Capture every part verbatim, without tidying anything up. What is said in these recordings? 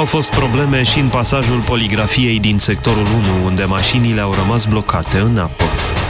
fost probleme și în pasajul poligrafiei din sectorul unu, unde mașinile au rămas blocate în apă.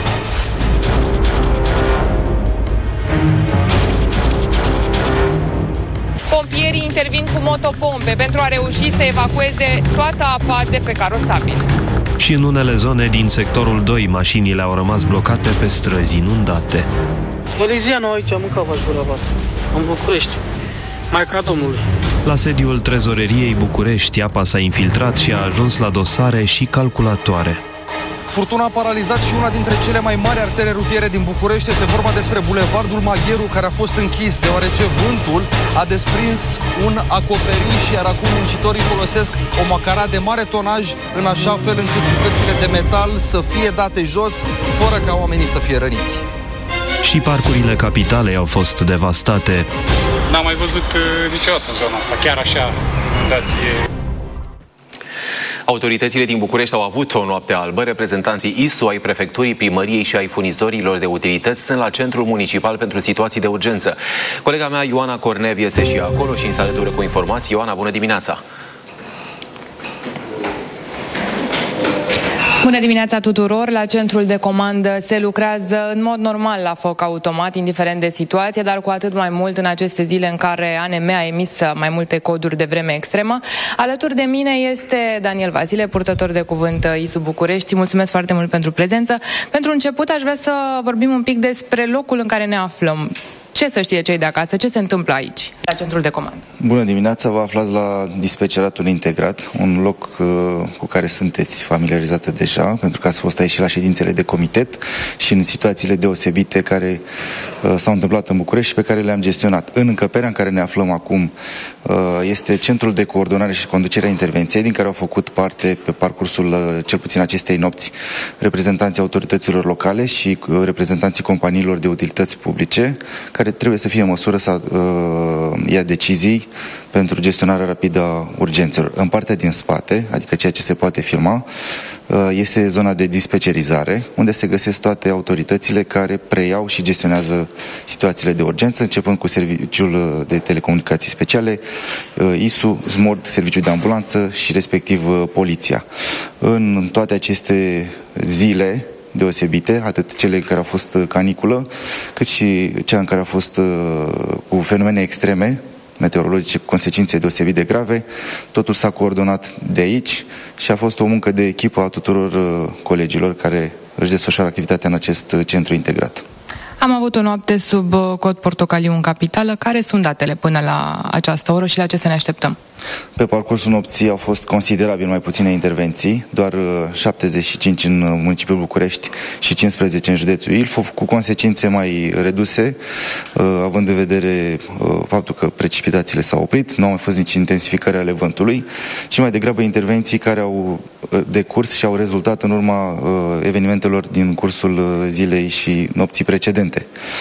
Pompierii intervin cu motopompe pentru a reuși să evacueze toată apa de pe carosabil. Și în unele zone din sectorul doi, mașinile au rămas blocate pe străzi inundate. Mărizianu aici, am mâncat v-aș gura voastră, în București, Maica Domnului. La sediul Trezoreriei București, apa s-a infiltrat și a ajuns la dosare și calculatoare. Furtuna a paralizat și una dintre cele mai mari artere rutiere din București. Este vorba despre Bulevardul Magheru, care a fost închis deoarece vântul a desprins un acoperiș, iar acum muncitorii folosesc o macara de mare tonaj în așa fel încât bucățile de metal să fie date jos, fără ca oamenii să fie răniți. Și parcurile capitalei au fost devastate. N-am mai văzut uh, niciodată în zona asta, chiar așa, inundație. Autoritățile din București au avut o noapte albă. Reprezentanții I S U, ai prefecturii, primăriei și ai furnizorilor de utilități sunt la Centrul Municipal pentru Situații de Urgență. Colega mea, Ioana Cornev, este și acolo și se alătură cu informații. Ioana, bună dimineața! Bună dimineața tuturor! La centrul de comandă se lucrează în mod normal la foc automat, indiferent de situație, dar cu atât mai mult în aceste zile în care A N M a emis mai multe coduri de vreme extremă. Alături de mine este Daniel Vasile, purtător de cuvânt I S U București. Mulțumesc foarte mult pentru prezență. Pentru început aș vrea să vorbim un pic despre locul în care ne aflăm. Ce să știe cei de acasă? Ce se întâmplă aici, la centrul de comandă? Bună dimineața, vă aflați la dispeceratul integrat, un loc uh, cu care sunteți familiarizată deja, pentru că ați fost aici și la ședințele de comitet și în situațiile deosebite care uh, s-au întâmplat în București și pe care le-am gestionat. În încăperea în care ne aflăm acum uh, este Centrul de Coordonare și Conducere a Intervenției, din care au făcut parte pe parcursul uh, cel puțin acestei nopți reprezentanții autorităților locale și uh, reprezentanții companiilor de utilități publice, care trebuie să fie în măsură să uh, ia decizii pentru gestionarea rapidă a urgențelor. În partea din spate, adică ceea ce se poate filma, uh, este zona de dispecerizare, unde se găsesc toate autoritățile care preiau și gestionează situațiile de urgență, începând cu Serviciul de Telecomunicații Speciale, uh, I S U, SMORD, Serviciul de Ambulanță și respectiv uh, Poliția. În toate aceste zile deosebite, atât cele în care a fost caniculă, cât și cea în care a fost uh, cu fenomene extreme, meteorologice, cu consecințe deosebit de grave. Totul s-a coordonat de aici și a fost o muncă de echipă a tuturor uh, colegilor care își desfășoară activitatea în acest centru integrat. Am avut o noapte sub cod portocaliu în capitală. Care sunt datele până la această oră și la ce să ne așteptăm? Pe parcursul nopții au fost considerabil mai puține intervenții, doar șaptezeci și cinci în municipiul București și cincisprezece în județul Ilfov, cu consecințe mai reduse, având în vedere faptul că precipitațiile s-au oprit, nu au mai fost nici intensificări ale vântului, ci mai degrabă intervenții care au decurs și au rezultat în urma evenimentelor din cursul zilei și nopții precedente.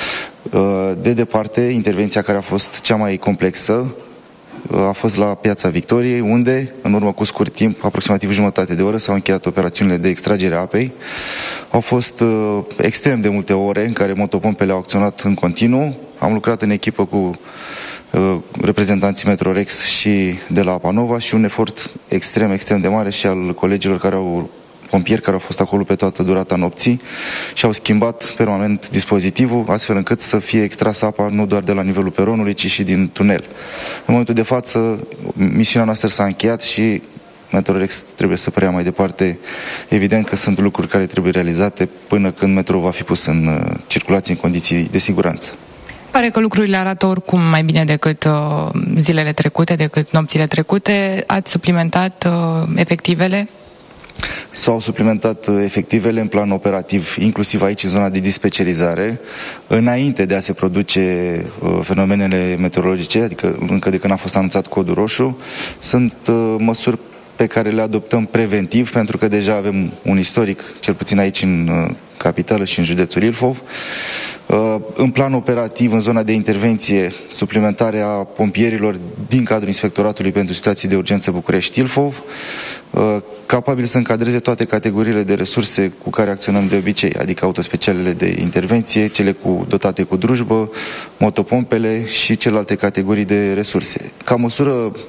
De departe, intervenția care a fost cea mai complexă a fost la Piața Victoriei, unde, în urmă cu scurt timp, aproximativ jumătate de oră, s-au încheiat operațiunile de extragere a apei. Au fost uh, extrem de multe ore în care motopompele au acționat în continuu. Am lucrat în echipă cu uh, reprezentanții Metrorex și de la Apanova și un efort extrem, extrem de mare și al colegilor care au pompieri care au fost acolo pe toată durata nopții și au schimbat permanent dispozitivul, astfel încât să fie extrasă apa nu doar de la nivelul peronului, ci și din tunel. În momentul de față, misiunea noastră s-a încheiat și Metrorex trebuie să preia mai departe. Evident că sunt lucruri care trebuie realizate până când metroul va fi pus în circulație în condiții de siguranță. Pare că lucrurile arată oricum mai bine decât uh, zilele trecute, decât nopțile trecute. Ați suplimentat uh, efectivele? S-au suplimentat efectivele în plan operativ, inclusiv aici în zona de dispecerizare, înainte de a se produce uh, fenomenele meteorologice, adică încă de când a fost anunțat codul roșu. Sunt uh, măsuri pe care le adoptăm preventiv, pentru că deja avem un istoric, cel puțin aici în uh, capitală și în județul Ilfov. Uh, în plan operativ, în zona de intervenție, suplimentarea pompierilor din cadrul Inspectoratului pentru Situații de Urgență București-Ilfov, uh, capabil să încadreze toate categoriile de resurse cu care acționăm de obicei, adică autospecialele de intervenție, cele cu, dotate cu drujbă, motopompele și celelalte categorii de resurse. Ca măsură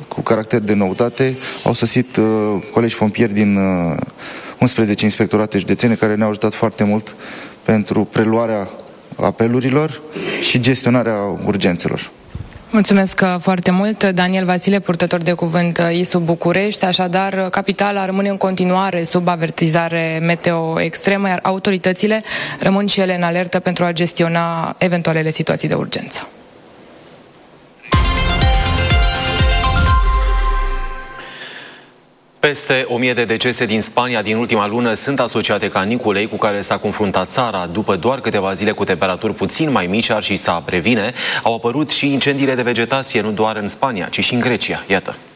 cu caracter de noutate. Au sosit uh, colegi pompieri din uh, unsprezece inspectorate județene care ne-au ajutat foarte mult pentru preluarea apelurilor și gestionarea urgențelor. Mulțumesc foarte mult. Daniel Vasile, purtător de cuvânt I S U București. Așadar, capitala rămâne în continuare sub avertizare meteo extremă, iar autoritățile rămân și ele în alertă pentru a gestiona eventualele situații de urgență. Peste o mie de decese din Spania din ultima lună sunt asociate caniculei cu care s-a confruntat țara. După doar câteva zile cu temperaturi puțin mai mici, ar și să previne, au apărut și incendiile de vegetație, nu doar în Spania, ci și în Grecia. Iată.